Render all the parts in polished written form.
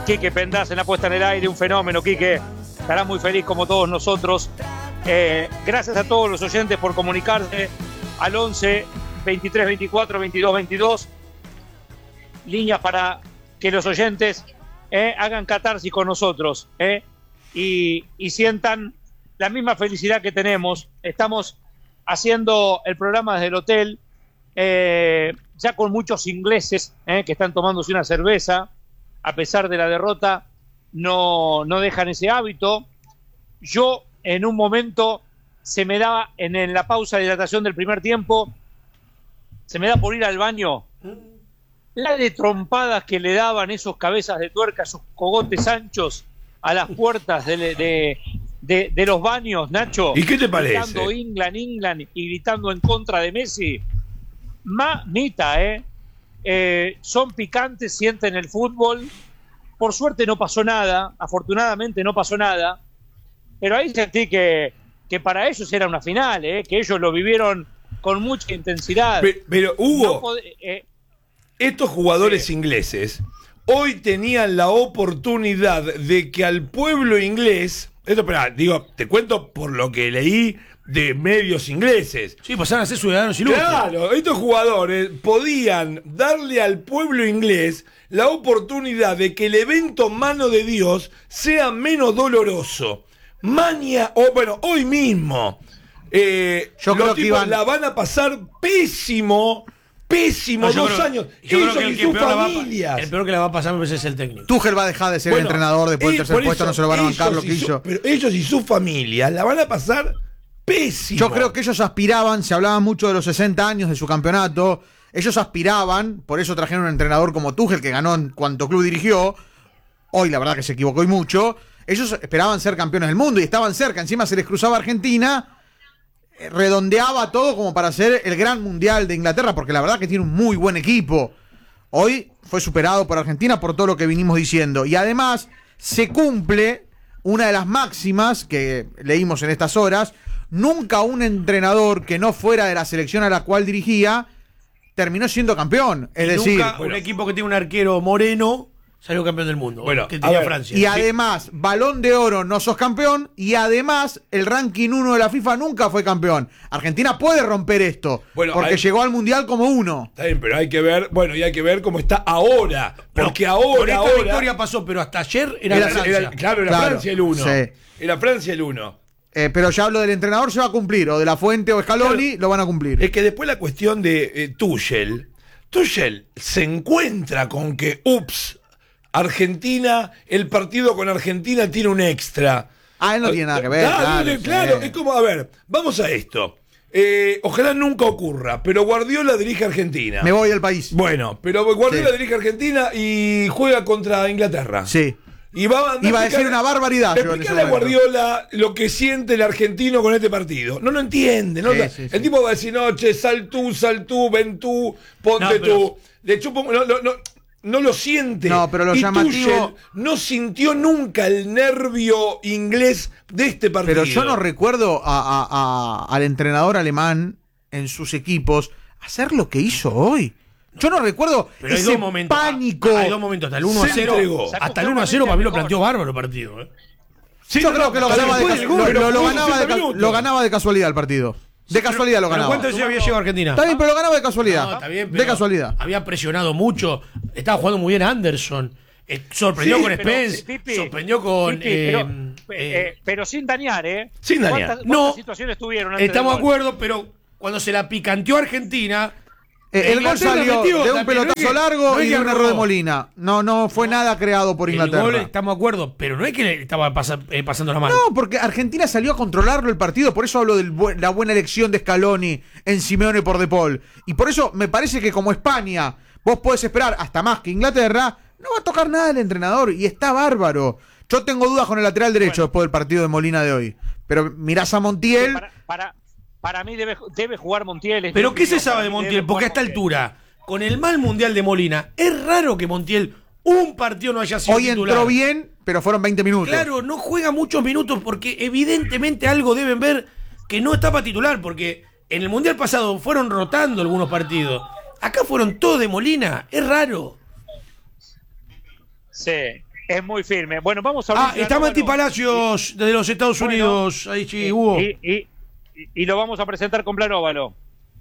Quique Pendaz en la puesta en el aire, un fenómeno, Quique. Estará muy feliz como todos nosotros. Gracias a todos los oyentes por comunicarse al 11 23 24 22 22. Líneas para que los oyentes hagan catarsis con nosotros y sientan la misma felicidad que tenemos. Estamos haciendo el programa desde el hotel, ya con muchos ingleses que están tomándose una cerveza, a pesar de la derrota, no dejan ese hábito. Yo, en un momento, se me da, en la pausa de hidratación del primer tiempo, se me da por ir al baño. La de trompadas que le daban esos cabezas de tuerca, esos cogotes anchos a las puertas de los baños, Nacho. ¿Y qué te parece? Gritando England y gritando en contra de Messi. Mamita, son picantes, sienten el fútbol. Por suerte no pasó nada, afortunadamente no pasó nada, pero ahí sentí que para ellos era una final, que ellos lo vivieron con mucha intensidad. Pero Hugo, estos jugadores ingleses hoy tenían la oportunidad de que al pueblo inglés, te cuento por lo que leí de medios ingleses. Sí, pasaron a ser ciudadanos ilustres. Claro, estos jugadores podían darle al pueblo inglés la oportunidad de que el evento Mano de Dios sea menos doloroso. Hoy mismo. Yo creo que la van a pasar pésimo, 2 años. Ellos y sus familias. El peor que la va a pasar me parece es el técnico. Tuchel va a dejar de ser el entrenador después del tercer puesto, no se lo van a bancar lo que hizo. Pero ellos y sus familias la van a pasar pésimo. Yo creo que ellos aspiraban, se hablaba mucho de los 60 años de su campeonato, ellos aspiraban, por eso trajeron un entrenador como Tuchel, que ganó en cuanto club dirigió. Hoy la verdad que se equivocó y mucho. Ellos esperaban ser campeones del mundo y estaban cerca, encima se les cruzaba Argentina, redondeaba todo como para ser el gran mundial de Inglaterra, porque la verdad que tiene un muy buen equipo. Hoy fue superado por Argentina por todo lo que vinimos diciendo, y además se cumple una de las máximas que leímos en estas horas: nunca un entrenador que no fuera de la selección a la cual dirigía terminó siendo campeón. Es decir, nunca un equipo que tiene un arquero moreno salió campeón del mundo. Que tenía Francia. Y además, Balón de Oro no sos campeón, y además el ranking 1 de la FIFA nunca fue campeón. Argentina puede romper esto, porque llegó al Mundial como 1. Está bien, pero hay que ver, cómo está ahora. Porque ahora victoria pasó, pero hasta ayer era Francia. Era Francia el 1. Sí. Era Francia el 1. Pero ya hablo del entrenador, se va a cumplir, o de La Fuente o Scaloni, lo van a cumplir. Es que después la cuestión de Tuchel se encuentra con que, Argentina, el partido con Argentina tiene un extra. Él no tiene nada que ver. Claro, es como, vamos a esto. Ojalá nunca ocurra, pero Guardiola dirige Argentina. Me voy del país. Bueno, pero Guardiola dirige Argentina y juega contra Inglaterra. Sí. Iba a decir una barbaridad. Explicarle a Guardiola lo que siente el argentino con este partido. No lo entiende. El tipo va a decir, sal tú, ven tú, ponte tú. De hecho, no lo siente. No, pero lo llamativo... Tuchel no sintió nunca el nervio inglés de este partido. Pero yo no recuerdo al entrenador alemán en sus equipos hacer lo que hizo hoy. Yo no recuerdo ese pánico. Hay 2 momentos, hasta el 1-0. Hasta el 1-0 para mí lo planteó bárbaro el partido. Sí, yo creo que lo ganaba de casualidad el partido. De casualidad lo ganaba. ¿Cuánto había llegado a Argentina? Está bien, pero lo ganaba de casualidad. No, está bien, de casualidad. Había presionado mucho. Estaba jugando muy bien Anderson. Sorprendió con Spence. Sorprendió con... pero sin dañar, Sin dañar. ¿Cuántas situaciones tuvieron antes? Estamos de acuerdo, pero cuando se la picanteó a Argentina... el gol salió de un pelotazo largo y de un error de Molina. No fue nada creado por Inglaterra. El gol, estamos de acuerdo, pero no es que le estaba pasando la mano. No, porque Argentina salió a controlarlo el partido. Por eso hablo de la buena elección de Scaloni en Simeone por De Paul. Y por eso me parece que como España vos podés esperar hasta más que Inglaterra, no va a tocar nada el entrenador. Y está bárbaro. Yo tengo dudas con el lateral derecho después del partido de Molina de hoy. Pero mirás a Montiel... Para mí debe jugar Montiel. ¿Pero qué se sabe de Montiel? Porque a esta altura, con el mal mundial de Molina, es raro que Montiel un partido no haya sido titular. Hoy entró bien, pero fueron 20 minutos. Claro, no juega muchos minutos porque evidentemente algo deben ver que no está para titular, porque en el mundial pasado fueron rotando algunos partidos. Acá fueron todos de Molina, es raro. Sí. Es muy firme. Bueno, vamos a hablar. Está Mati Palacios de los Estados Unidos. Ahí sí, Hugo. Y lo vamos a presentar con Plan Óvalo.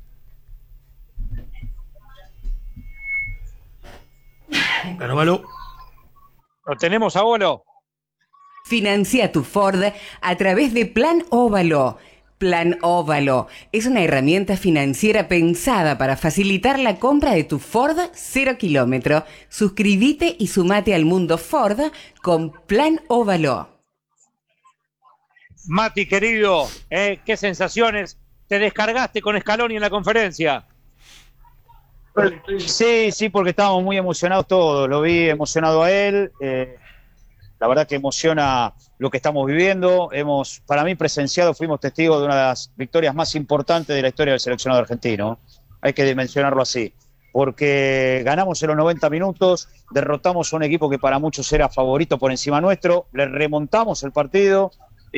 Plan Óvalo. ¿Lo tenemos a Óvalo? Financia tu Ford a través de Plan Óvalo. Plan Óvalo es una herramienta financiera pensada para facilitar la compra de tu Ford 0 kilómetro. Suscríbete y sumate al mundo Ford con Plan Óvalo. Mati, querido, ¿qué sensaciones te descargaste con Scaloni en la conferencia? Sí, porque estábamos muy emocionados todos. Lo vi emocionado a él. La verdad que emociona lo que estamos viviendo. Hemos, para mí, presenciado, fuimos testigos de una de las victorias más importantes de la historia del seleccionado argentino. Hay que dimensionarlo así. Porque ganamos en los 90 minutos, derrotamos a un equipo que para muchos era favorito por encima nuestro, le remontamos el partido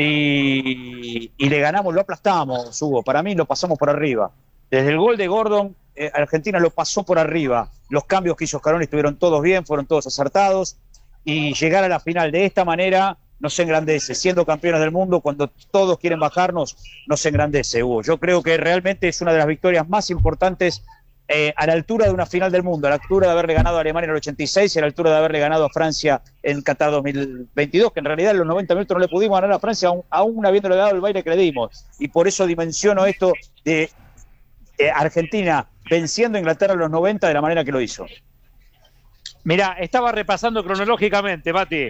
y le ganamos, lo aplastamos, Hugo. Para mí lo pasamos por arriba. Desde el gol de Gordon, Argentina lo pasó por arriba. Los cambios que hizo Scaloni estuvieron todos bien, fueron todos acertados. Y llegar a la final de esta manera nos engrandece. Siendo campeones del mundo, cuando todos quieren bajarnos, nos engrandece, Hugo. Yo creo que realmente es una de las victorias más importantes a la altura de una final del mundo, a la altura de haberle ganado a Alemania en el 86 y a la altura de haberle ganado a Francia en Qatar 2022, que en realidad en los 90 minutos no le pudimos ganar a Francia, aún habiéndole dado el baile que le dimos. Y por eso dimensiono esto de Argentina venciendo a Inglaterra en los 90 de la manera que lo hizo. Mirá, estaba repasando cronológicamente, Mati.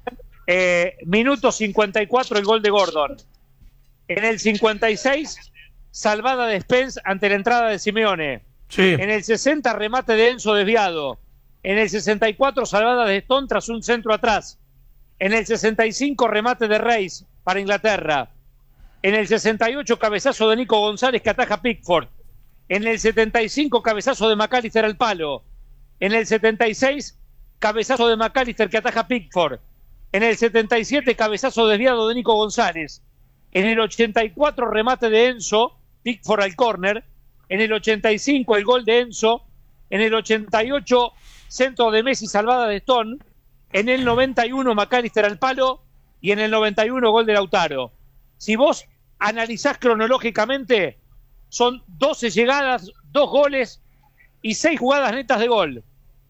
Minuto 54, el gol de Gordon. En el 56, salvada de Spence ante la entrada de Simeone. Sí. En el 60, remate de Enzo desviado. En el 64, salvada de Stone tras un centro atrás. En el 65, remate de Reis para Inglaterra. En el 68, cabezazo de Nico González que ataja Pickford. En el 75, cabezazo de McAllister al palo. En el 76, cabezazo de McAllister que ataja Pickford. En el 77, cabezazo desviado de Nico González. En el 84, remate de Enzo, Pickford al córner. En el 85, el gol de Enzo. En el 88, centro de Messi, salvada de Stone. En el 91, McAllister al palo. Y en el 91, gol de Lautaro. Si vos analizás cronológicamente, son 12 llegadas, 2 goles y 6 jugadas netas de gol.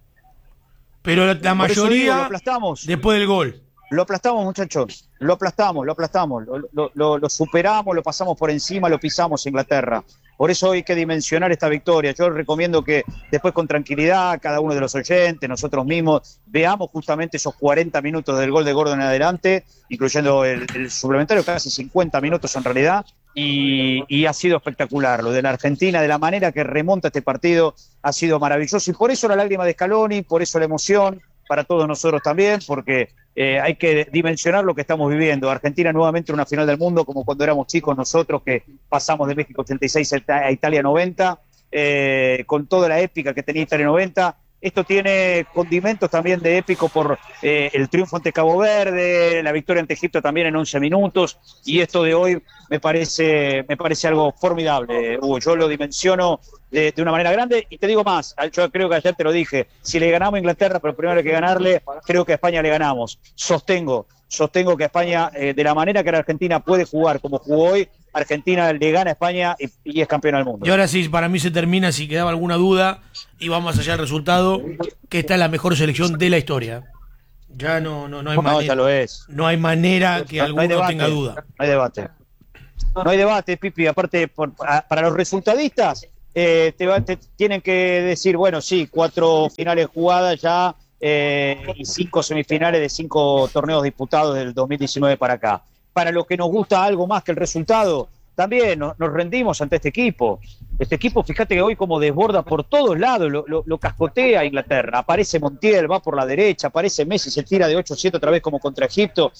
Pero la mayoría lo aplastamos. Después del gol. Lo aplastamos, muchachos. Lo aplastamos. Lo superamos, lo pasamos por encima, lo pisamos a Inglaterra. Por eso hay que dimensionar esta victoria. Yo recomiendo que después con tranquilidad, cada uno de los oyentes, nosotros mismos, veamos justamente esos 40 minutos del gol de Gordon en adelante, incluyendo el suplementario, casi 50 minutos en realidad, y ha sido espectacular. Lo de la Argentina, de la manera que remonta este partido, ha sido maravilloso. Y por eso la lágrima de Scaloni, por eso la emoción, para todos nosotros también, porque hay que dimensionar lo que estamos viviendo. Argentina nuevamente en una final del mundo, como cuando éramos chicos nosotros, que pasamos de México 86 a Italia 90, con toda la épica que tenía Italia 90. Esto tiene condimentos también de épico por el triunfo ante Cabo Verde, la victoria ante Egipto también en 11 minutos, y esto de hoy me parece algo formidable, Hugo. Yo lo dimensiono de una manera grande, y te digo más, yo creo que ayer te lo dije, si le ganamos a Inglaterra, pero primero hay que ganarle, creo que a España le ganamos. Sostengo que a España, de la manera que la Argentina puede jugar como jugó hoy, Argentina le gana a España y es campeona del mundo. Y ahora sí, para mí se termina, si quedaba alguna duda, y vamos allá al resultado, que esta es la mejor selección de la historia. Ya no hay manera. Ya lo es. No hay manera que alguno tenga duda. No hay debate. No hay debate, Pipi. Aparte, para los resultadistas, te tienen que decir, bueno, sí, 4 finales jugadas ya y 5 semifinales de 5 torneos disputados del 2019 para acá. Para los que nos gusta algo más que el resultado, también nos rendimos ante este equipo. Este equipo, fíjate que hoy como desborda por todos lados, lo cascotea a Inglaterra. Aparece Montiel, va por la derecha, aparece Messi, se tira de 8-7 otra vez como contra Egipto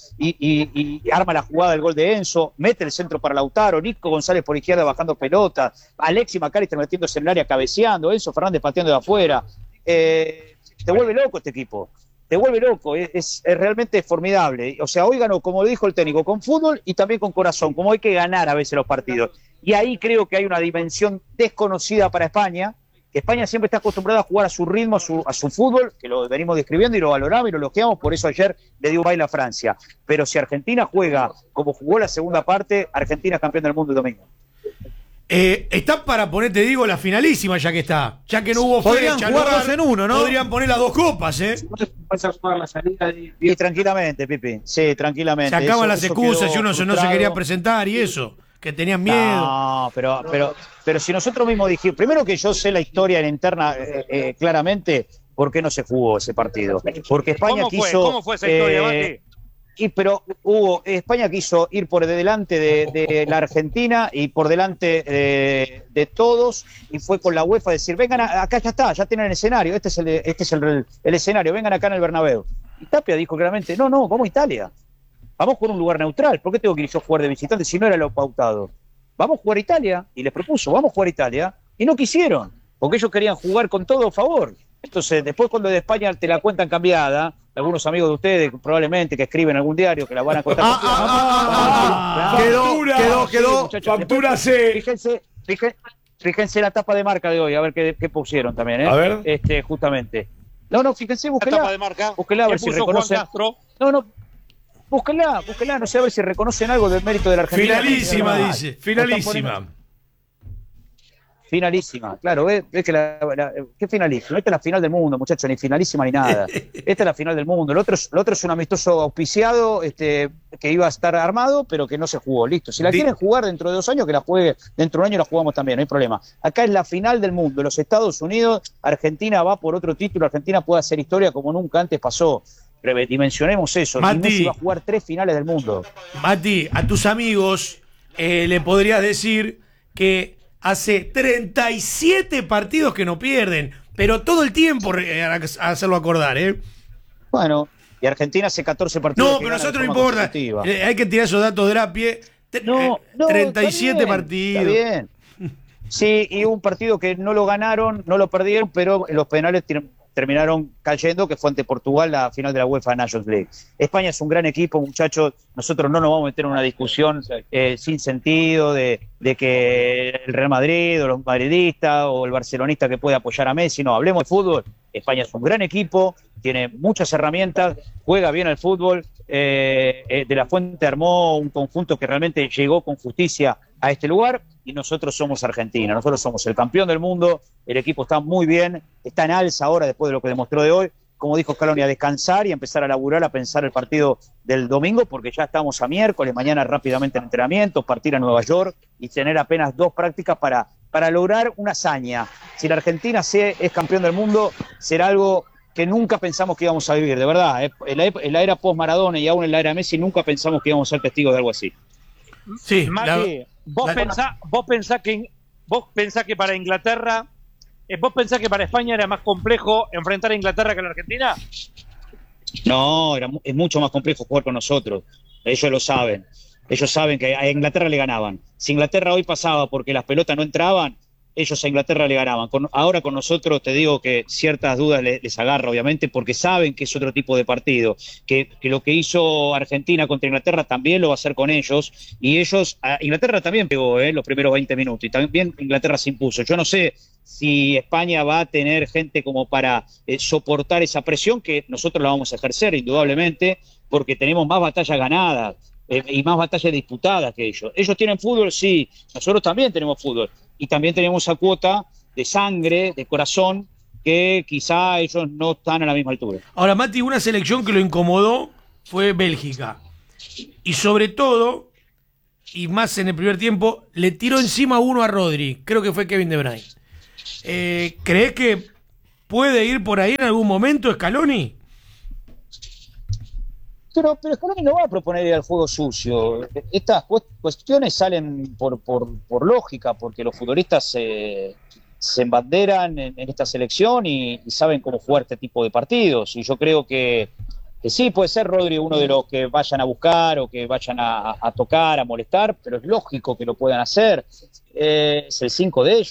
y arma la jugada del gol de Enzo, mete el centro para Lautaro, Nico González por izquierda bajando pelota, Alexis McAllister metiéndose en el área cabeceando, Enzo Fernández pateando de afuera. Te vuelve loco este equipo. Te vuelve loco, es realmente formidable. O sea, hoy ganó, como dijo el técnico, con fútbol y también con corazón, como hay que ganar a veces los partidos. Y ahí creo que hay una dimensión desconocida para España, España siempre está acostumbrada a jugar a su ritmo, a su fútbol, que lo venimos describiendo y lo valoramos y lo elogiamos, por eso ayer le dio un baile a Francia. Pero si Argentina juega como jugó la segunda parte, Argentina es campeón del mundo el domingo. Está para poner, te digo, la finalísima ya que está. Ya que no hubo Podrían fecha, jugar 2 en 1, ¿no? Podrían poner las 2 copas, ¿eh? Y tranquilamente, Pipi. Sí, tranquilamente. Se acaban las Eso excusas quedó y uno no se frustrado. quería presentar y eso. Que tenían miedo. No, pero si nosotros mismos dijimos, primero que yo sé la historia interna claramente, ¿por qué no se jugó ese partido? Porque España quiso. ¿Cómo fue esa historia, Mati? Pero España quiso ir por delante de la Argentina y por delante de todos, y fue con la UEFA a decir, vengan acá, ya está, ya tienen el escenario, este es el escenario, vengan acá en el Bernabéu. Y Tapia dijo claramente, no, vamos a Italia. Vamos por un lugar neutral. ¿Por qué tengo que ir yo a jugar de visitante si no era lo pautado? Vamos a jugar a Italia. Y les propuso, vamos a jugar a Italia. Y no quisieron, porque ellos querían jugar con todo a favor. Entonces, después cuando de España te la cuentan cambiada, algunos amigos de ustedes probablemente que escriben algún diario que la van a contar. Quedó. Factura C. Fíjense la tapa de Marca de hoy, a ver qué pusieron también, ¿eh? A ver. Justamente. No, fíjense, búsquenla. La tapa de Marca. Búsquenla a ver si puso Juan reconocen. Castro. No. Búsquenla, no sé a ver si reconocen algo del mérito de la Argentina. Finalísima, dice. Finalísima. Finalísima, claro, ¿ves que ¿qué finalísima? Esta es la final del mundo, muchachos, ni finalísima ni nada. Esta es la final del mundo. El otro es un amistoso auspiciado que iba a estar armado, pero que no se jugó. Listo. Si la quieren jugar dentro de 2 años, que la juegue dentro de 1 año, la jugamos también, no hay problema. Acá es la final del mundo. Los Estados Unidos, Argentina va por otro título, Argentina puede hacer historia como nunca antes pasó. Dimensionemos eso. Mati, Messi va a jugar 3 finales del mundo. Mati, a tus amigos le podrías decir que hace 37 partidos que no pierden, pero todo el tiempo a hacerlo acordar, ¿eh? Bueno, y Argentina hace 14 partidos. No, pero a nosotros no importa. Hay que tirar esos datos de la pie. 37 partidos. Está bien. Sí, y hubo un partido que no lo ganaron, no lo perdieron, pero en los penales terminaron cayendo, que fue ante Portugal la final de la UEFA Nations League. España es un gran equipo, muchachos. Nosotros no nos vamos a meter en una discusión sin sentido de que el Real Madrid o los madridistas o el barcelonista que puede apoyar a Messi. No, hablemos de fútbol. España es un gran equipo, tiene muchas herramientas, juega bien al fútbol. De la Fuente armó un conjunto que realmente llegó con justicia a este lugar, y nosotros somos Argentina, nosotros somos el campeón del mundo, el equipo está muy bien, está en alza ahora después de lo que demostró de hoy, como dijo Scaloni, a descansar y a empezar a laburar, a pensar el partido del domingo, porque ya estamos a miércoles, mañana rápidamente en entrenamiento, partir a Nueva York y tener apenas 2 prácticas para lograr una hazaña. Si la Argentina es campeón del mundo, será algo que nunca pensamos que íbamos a vivir, de verdad. En la era post-Maradona y aún en la era Messi nunca pensamos que íbamos a ser testigos de algo así. Sí, Mati, vos pensás que para Inglaterra, vos pensás que para España era más complejo enfrentar a Inglaterra que a la Argentina. No, es mucho más complejo jugar con nosotros. Ellos lo saben. Ellos saben que a Inglaterra le ganaban. Si Inglaterra hoy pasaba porque las pelotas no entraban, ellos a Inglaterra le ganaban. Ahora con nosotros te digo que ciertas dudas les agarra, obviamente, porque saben que es otro tipo de partido, que lo que hizo Argentina contra Inglaterra también lo va a hacer con ellos, y Inglaterra también pegó los primeros 20 minutos, y también Inglaterra se impuso. Yo no sé si España va a tener gente como para soportar esa presión, que nosotros la vamos a ejercer indudablemente, porque tenemos más batallas ganadas y más batallas disputadas que ellos. Ellos tienen fútbol, sí, nosotros también tenemos fútbol. Y también tenemos esa cuota de sangre, de corazón, que quizá ellos no están a la misma altura. Ahora, Mati, una selección que lo incomodó fue Bélgica. Y sobre todo, y más en el primer tiempo, le tiró encima uno a Rodri. Creo que fue Kevin De Bruyne. ¿Crees que puede ir por ahí en algún momento Scaloni? Pero Scaloni no va a proponer ir al juego sucio. Estas cuestiones salen por lógica, porque los futbolistas se embanderan en esta selección y saben cómo jugar este tipo de partidos. Y yo creo que sí, puede ser Rodri uno de los que vayan a buscar o que vayan a tocar, a molestar, pero es lógico que lo puedan hacer. Es el 5 de ellos.